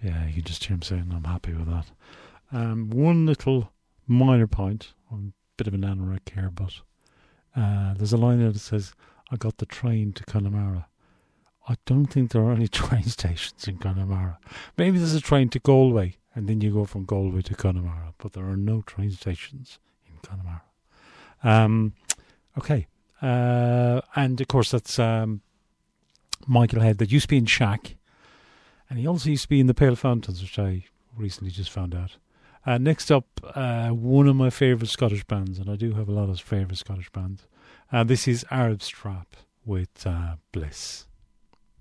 Yeah, you just hear him saying, I'm happy with that. One little minor point, a bit of an anorak here, but there's a line there that says, I got the train to Connemara. I don't think there are any train stations in Connemara. Maybe there's a train to Galway, and then you go from Galway to Connemara, but there are no train stations in Connemara. Okay. And of course, that's Michael Head, that used to be in Shack, and he also used to be in the Pale Fountains, which I recently just found out. Next up, one of my favourite Scottish bands, and I do have a lot of favourite Scottish bands. This is Arab Strap with Bliss.